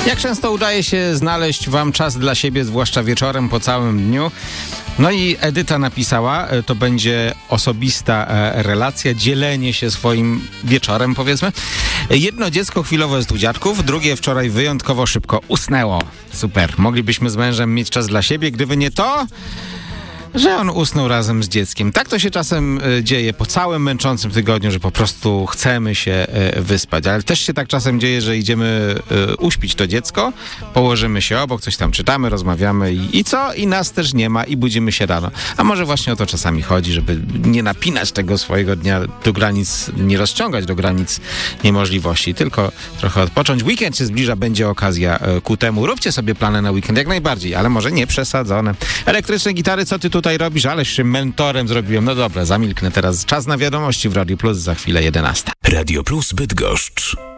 Jak często udaje się znaleźć wam czas dla siebie, zwłaszcza wieczorem po całym dniu? No i Edyta napisała, to będzie osobista relacja, dzielenie się swoim wieczorem, powiedzmy. Jedno dziecko chwilowo jest u dziadków, drugie wczoraj wyjątkowo szybko usnęło. Super, moglibyśmy z mężem mieć czas dla siebie, gdyby nie to, że on usnął razem z dzieckiem. Tak to się czasem dzieje po całym męczącym tygodniu, że po prostu chcemy się wyspać. Ale też się tak czasem dzieje, że idziemy uśpić to dziecko, położymy się obok, coś tam czytamy, rozmawiamy i co? I nas też nie ma i budzimy się rano. A może właśnie o to czasami chodzi, żeby nie napinać tego swojego dnia do granic, nie rozciągać do granic niemożliwości, tylko trochę odpocząć. Weekend się zbliża, będzie okazja ku temu. Róbcie sobie plany na weekend jak najbardziej, ale może nie przesadzone. Elektryczne gitary, co ty tutaj robisz? Ależ się mentorem zrobiłem. No dobra, zamilknę teraz. Czas na wiadomości w Radio Plus, za chwilę 11. Radio Plus Bydgoszcz.